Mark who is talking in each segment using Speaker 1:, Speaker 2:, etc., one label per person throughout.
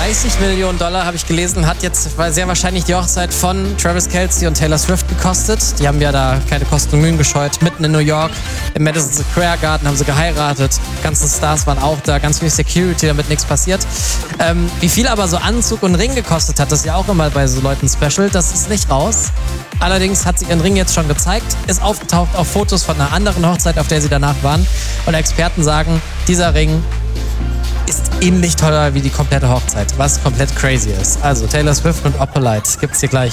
Speaker 1: $30 Millionen, habe ich gelesen, hat jetzt sehr wahrscheinlich die Hochzeit von Travis Kelce und Taylor Swift gekostet. Die haben ja da keine Kosten und Mühen gescheut. Mitten in New York, im Madison Square Garden haben sie geheiratet. Die ganzen Stars waren auch da, ganz viel Security, damit nichts passiert. Wie viel aber so Anzug und Ring gekostet hat, das ist ja auch immer bei so Leuten special, das ist nicht raus. Allerdings hat sie ihren Ring jetzt schon gezeigt, ist aufgetaucht auf Fotos von einer anderen Hochzeit, auf der sie danach waren. Und Experten sagen, dieser Ring ist ähnlich teuer wie die komplette Hochzeit, was komplett crazy ist. Also Taylor Swift und Oppolite gibt's hier gleich.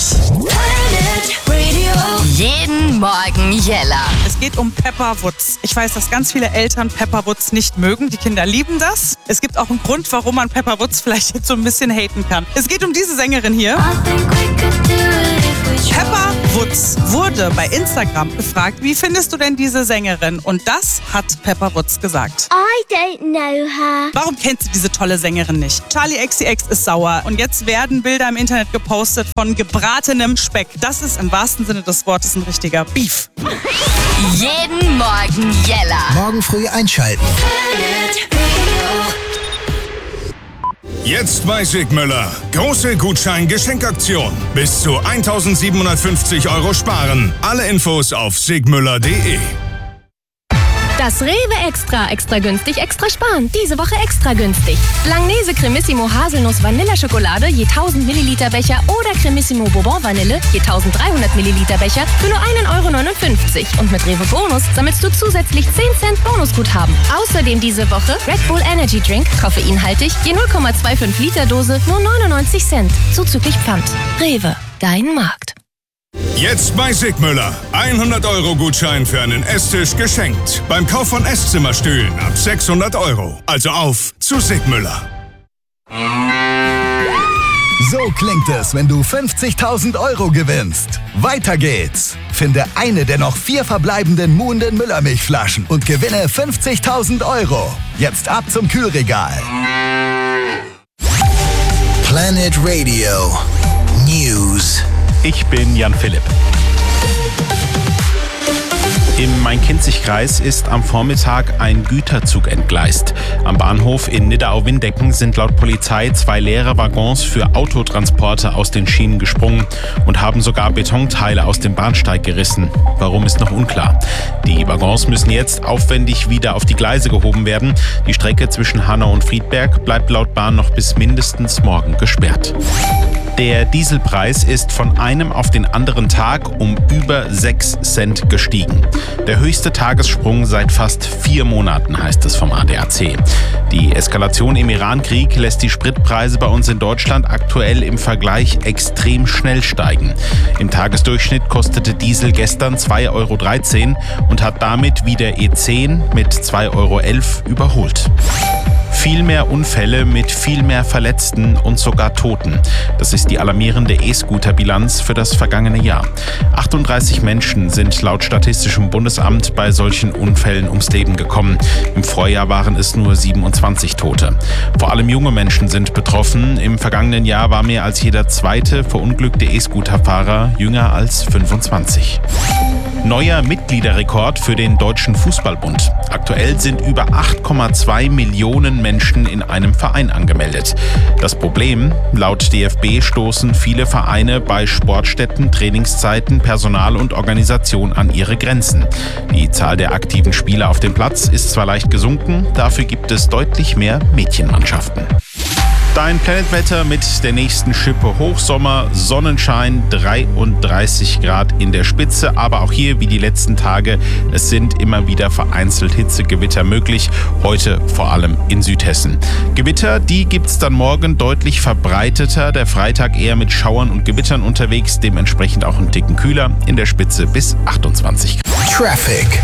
Speaker 2: Jeden Morgen Jella.
Speaker 3: Es geht um Pepper Woods. Ich weiß, dass ganz viele Eltern Pepper Woods nicht mögen. Die Kinder lieben das. Es gibt auch einen Grund, warum man Pepper Woods vielleicht jetzt so ein bisschen haten kann. Es geht um diese Sängerin hier. Pepper Woods wurde bei Instagram gefragt, wie findest du denn diese Sängerin? Und das hat Pepper Woods gesagt.
Speaker 4: I don't know her.
Speaker 3: Warum kennst du diese tolle Sängerin nicht? Charli XCX ist sauer und jetzt werden Bilder im Internet gepostet von gebratenem Speck. Das ist im wahrsten Sinne des Wortes ein richtiger Beef.
Speaker 2: Jeden Morgen Jella.
Speaker 5: Morgen früh einschalten.
Speaker 6: Jetzt bei Sigmüller. Große Gutschein-Geschenkaktion. Bis zu 1.750 € sparen. Alle Infos auf sigmüller.de.
Speaker 7: Das Rewe Extra. Extra günstig, extra sparen. Diese Woche extra günstig. Langnese Cremissimo Haselnuss Vanilleschokolade je 1000 Milliliter Becher oder Cremissimo Bourbon Vanille je 1300 Milliliter Becher für nur 1,59 €. Und mit Rewe Bonus sammelst du zusätzlich 10 Cent Bonusguthaben. Außerdem diese Woche Red Bull Energy Drink, koffeinhaltig, je 0,25 Liter Dose, nur 99 Cent. Zuzüglich Pfand. Rewe, dein Markt.
Speaker 6: Jetzt bei Sigmüller. 100 € Gutschein für einen Esstisch geschenkt. Beim Kauf von Esszimmerstühlen ab 600 €. Also auf zu Sigmüller.
Speaker 5: So klingt es, wenn du 50.000 € gewinnst. Weiter geht's. Finde eine der noch 4 verbleibenden Muhenden Müllermilchflaschen und gewinne 50.000 €. Jetzt ab zum Kühlregal.
Speaker 8: Planet Radio News.
Speaker 9: Ich bin Jan Philipp. Im Main-Kinzig-Kreis ist am Vormittag ein Güterzug entgleist. Am Bahnhof in Nidderau-Windecken sind laut Polizei 2 leere Waggons für Autotransporte aus den Schienen gesprungen und haben sogar Betonteile aus dem Bahnsteig gerissen. Warum ist noch unklar. Die Waggons müssen jetzt aufwendig wieder auf die Gleise gehoben werden. Die Strecke zwischen Hanau und Friedberg bleibt laut Bahn noch bis mindestens morgen gesperrt. Der Dieselpreis ist von einem auf den anderen Tag um über 6 Cent gestiegen. Der höchste Tagessprung seit fast 4 Monaten, heißt es vom ADAC. Die Eskalation im Iran-Krieg lässt die Spritpreise bei uns in Deutschland aktuell im Vergleich extrem schnell steigen. Im Tagesdurchschnitt kostete Diesel gestern 2,13 € und hat damit wie der E10 mit 2,11 € überholt. Viel mehr Unfälle mit viel mehr Verletzten und sogar Toten. Das ist die alarmierende E-Scooter-Bilanz für das vergangene Jahr. 38 Menschen sind laut Statistischem Bundesamt bei solchen Unfällen ums Leben gekommen. Im Vorjahr waren es nur 27 Tote. Vor allem junge Menschen sind betroffen. Im vergangenen Jahr war mehr als jeder zweite verunglückte E-Scooter-Fahrer jünger als 25. Neuer Mitgliederrekord für den Deutschen Fußballbund. Aktuell sind über 8,2 Millionen Menschen in einem Verein angemeldet. Das Problem: Laut DFB stoßen viele Vereine bei Sportstätten, Trainingszeiten, Personal und Organisation an ihre Grenzen. Die Zahl der aktiven Spieler auf dem Platz ist zwar leicht gesunken, dafür gibt es deutlich mehr Mädchenmannschaften. Dein Planetwetter mit der nächsten Schippe Hochsommer, Sonnenschein, 33 Grad in der Spitze, aber auch hier wie die letzten Tage, es sind immer wieder vereinzelt Hitzegewitter möglich, heute vor allem in Südhessen. Gewitter, die gibt's dann morgen deutlich verbreiteter, der Freitag eher mit Schauern und Gewittern unterwegs, dementsprechend auch einen Ticken kühler, in der Spitze bis 28 Grad.
Speaker 8: Traffic.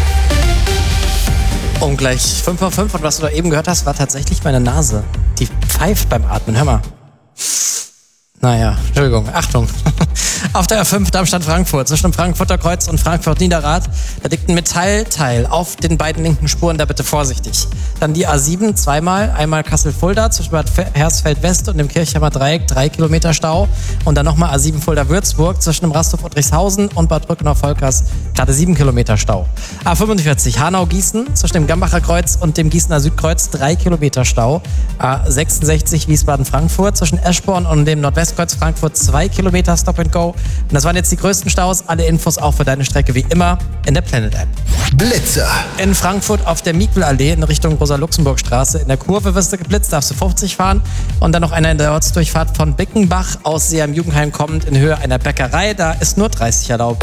Speaker 1: Und gleich 5:05 und was du da eben gehört hast, war tatsächlich meine Nase. Die pfeift beim Atmen. Hör mal. Naja, Entschuldigung, Achtung. Auf der A5 Darmstadt-Frankfurt zwischen dem Frankfurter Kreuz und Frankfurt-Niederrad, da liegt ein Metallteil auf den beiden linken Spuren, da bitte vorsichtig. Dann die A7 zweimal, einmal Kassel-Fulda zwischen Bad Hersfeld-West und dem Kirchheimer Dreieck, 3 Kilometer Stau. Und dann nochmal A7 Fulda-Würzburg zwischen dem Rasthof Friedrichshausen und Bad Brückenau-Volkers, gerade 7 Kilometer Stau. A45 Hanau-Gießen zwischen dem Gambacher Kreuz und dem Gießener Südkreuz, 3 Kilometer Stau. A66 Wiesbaden-Frankfurt zwischen Eschborn und dem Nordwestkreuz Frankfurt, 2 Kilometer Stop and Go. Und das waren jetzt die größten Staus. Alle Infos auch für deine Strecke wie immer in der Planet App.
Speaker 8: Blitzer.
Speaker 1: In Frankfurt auf der Miquelallee in Richtung Rosa-Luxemburg-Straße. In der Kurve wirst du geblitzt, darfst du 50 fahren. Und dann noch einer in der Ortsdurchfahrt von Bickenbach aus Seeheim-Jugendheim kommend in Höhe einer Bäckerei. Da ist nur 30 erlaubt.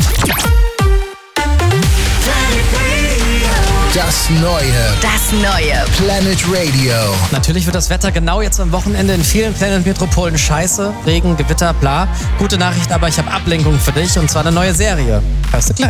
Speaker 8: Das neue Planet Radio.
Speaker 1: Natürlich wird das Wetter genau jetzt am Wochenende in vielen Planet-Metropolen scheiße. Regen, Gewitter, bla. Gute Nachricht, aber ich habe Ablenkung für dich und zwar eine neue Serie. Hörst du gleich.